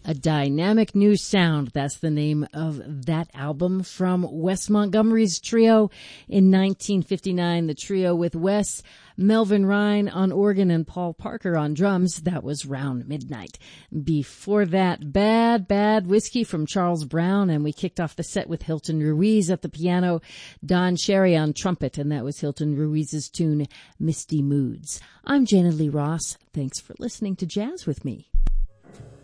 A Dynamic New Sound. That's the name of that album from Wes Montgomery's trio in 1959. The trio with Wes, Melvin Rhine on organ, and Paul Parker on drums. That was Round Midnight. Before that, Bad Bad Whiskey from Charles Brown, and we kicked off the set with Hilton Ruiz at the piano, Don Cherry on trumpet, and that was Hilton Ruiz's tune, Misty Moods. I'm Jana Lee Ross. Thanks for listening to Jazz with Me.